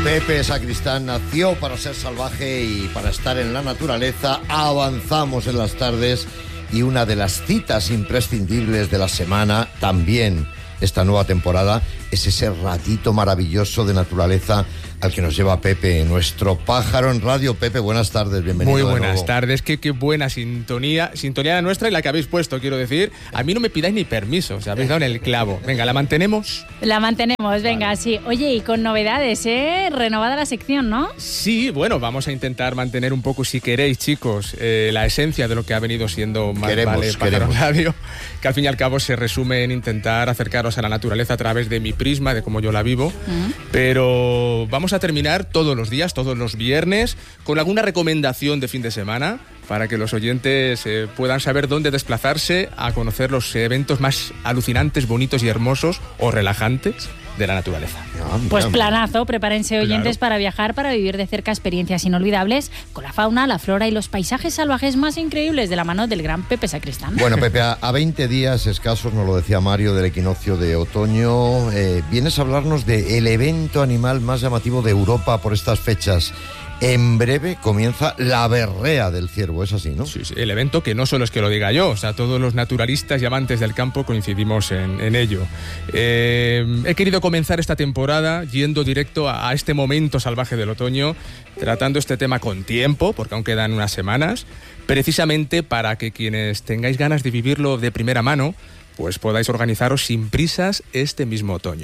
Pepe Sacristán nació para ser salvaje y para estar en la naturaleza. Avanzamos en las tardes y una de las citas imprescindibles de la semana, también esta nueva temporada, es ese ratito maravilloso de naturaleza al que nos lleva Pepe, nuestro pájaro en radio. Pepe, buenas tardes, bienvenido. Muy buenas tardes, qué buena sintonía la nuestra y la que habéis puesto, quiero decir. A mí no me pidáis ni permiso, o sea, habéis dado en el clavo. Venga, ¿la mantenemos? La mantenemos, venga, vale. Sí. Oye, y con novedades, renovada la sección, ¿no? Sí, bueno, vamos a intentar mantener un poco, si queréis, chicos, la esencia de lo que ha venido siendo Más Vale Pájaro Radio, que al fin y al cabo se resume en intentar acercaros a la naturaleza a través de mi prisma, de cómo yo la vivo. Pero vamos a terminar todos los días, todos los viernes, con alguna recomendación de fin de semana para que los oyentes puedan saber dónde desplazarse a conocer los eventos más alucinantes, bonitos y hermosos o relajantes de la naturaleza. Pues planazo, prepárense oyentes para viajar, para vivir de cerca experiencias inolvidables con la fauna, la flora y los paisajes salvajes más increíbles de la mano del gran Pepe Sacristán. Bueno, Pepe, a 20 días escasos, nos lo decía Mario, del equinoccio de otoño, vienes a hablarnos del evento animal más llamativo de Europa por estas fechas. En breve comienza la berrea del ciervo, es así, ¿no? Sí, el evento que no solo es que lo diga yo, o sea, todos los naturalistas y amantes del campo coincidimos en ello. He querido comenzar esta temporada yendo directo a este momento salvaje del otoño, tratando este tema con tiempo, porque aún quedan unas semanas, precisamente para que quienes tengáis ganas de vivirlo de primera mano, pues podáis organizaros sin prisas este mismo otoño.